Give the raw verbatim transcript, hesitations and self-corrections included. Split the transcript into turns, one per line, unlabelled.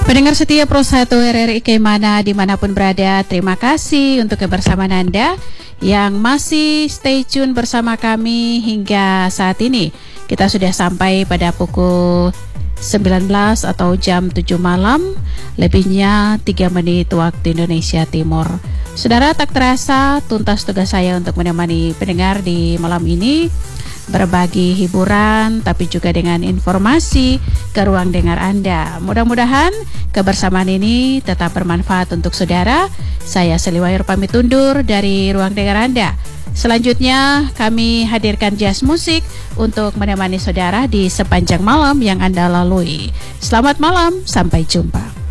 Pendengar setia Pro satu R R I Kemana dimanapun berada, terima kasih untuk kebersamaan Anda yang masih stay tune bersama kami hingga saat ini. Kita sudah sampai pada pukul sembilan belas atau jam tujuh malam, lebihnya tiga menit waktu Indonesia Timur. Saudara, tak terasa tuntas tugas saya untuk menemani pendengar di malam ini, berbagi hiburan tapi juga dengan informasi ke ruang dengar Anda. Mudah-mudahan kebersamaan ini tetap bermanfaat untuk saudara. Saya Seliwayur pamit undur dari ruang dengar Anda. Selanjutnya kami hadirkan jazz musik untuk menemani saudara di sepanjang malam yang Anda lalui. Selamat malam, sampai jumpa.